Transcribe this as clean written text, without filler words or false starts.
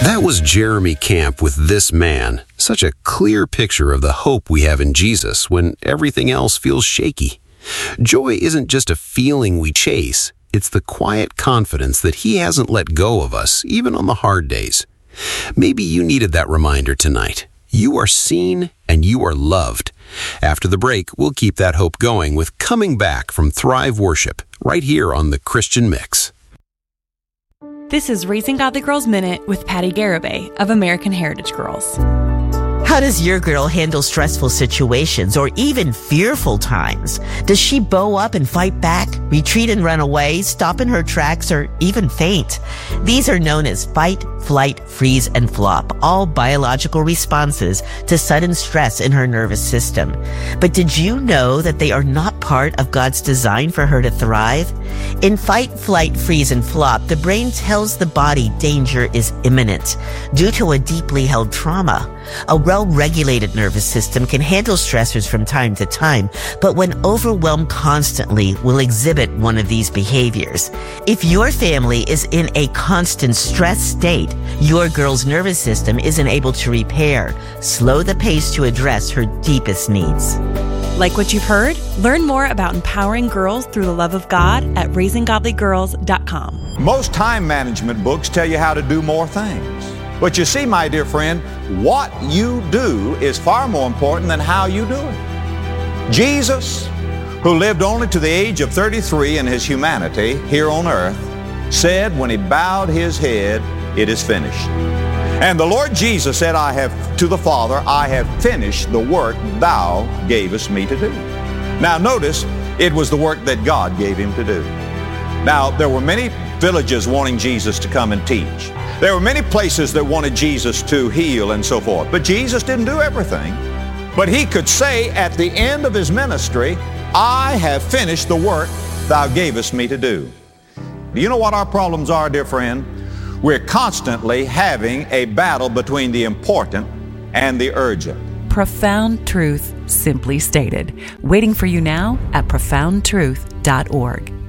That was Jeremy Camp with This Man. Such a clear picture of the hope we have in Jesus when everything else feels shaky. Joy isn't just a feeling we chase. It's the quiet confidence that He hasn't let go of us, even on the hard days. Maybe you needed that reminder tonight. You are seen and you are loved. After the break, we'll keep that hope going with Coming Back from Thrive Worship, right here on The Christian Mix. This is Raising Godly Girls Minute with Patty Garibay of American Heritage Girls. How does your girl handle stressful situations or even fearful times? Does she bow up and fight back, retreat and run away, stop in her tracks, or even faint? These are known as fight, flight, freeze, and flop, all biological responses to sudden stress in her nervous system. But did you know that they are not part of God's design for her to thrive? In fight, flight, freeze, and flop, the brain tells the body danger is imminent due to a deeply held trauma. A well-regulated nervous system can handle stressors from time to time, but when overwhelmed constantly will exhibit one of these behaviors. If your family is in a constant stress state, your girl's nervous system isn't able to repair, slow the pace to address her deepest needs. Like what you've heard? Learn more about empowering girls through the love of God at raisinggodlygirls.com. Most time management books tell you how to do more things. But you see, my dear friend, what you do is far more important than how you do it. Jesus, who lived only to the age of 33 in his humanity here on earth, said when he bowed his head, "It is finished." And the Lord Jesus said, to the Father, "I have finished the work thou gavest me to do." Now notice, it was the work that God gave him to do. Now, there were many villages wanting Jesus to come and teach. There were many places that wanted Jesus to heal and so forth. But Jesus didn't do everything. But he could say at the end of his ministry, "I have finished the work thou gavest me to do." Do you know what our problems are, dear friend? We're constantly having a battle between the important and the urgent. Profound truth simply stated. Waiting for you now at profoundtruth.org.